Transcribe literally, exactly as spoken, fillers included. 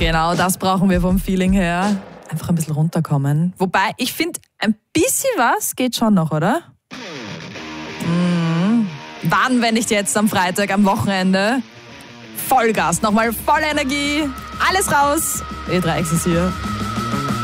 Genau, das brauchen wir vom Feeling her. Einfach ein bisschen runterkommen. Wobei, ich finde, ein bisschen was geht schon noch, oder? Mhm. Wann, wenn nicht jetzt am Freitag, am Wochenende? Vollgas, nochmal volle Energie, alles raus. E drei X ist hier.